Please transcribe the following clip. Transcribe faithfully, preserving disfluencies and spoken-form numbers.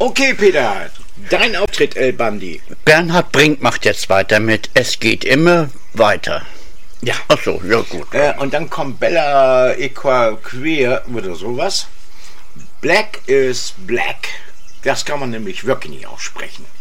Okay, Peter, dein Auftritt, El Bandi. Bernhard Brink macht jetzt weiter mit Es geht immer weiter. Ja. Ach so, ja gut. Äh, und dann kommt Bella Equa Queer oder sowas. Black is Black. Das kann man nämlich wirklich nicht aussprechen.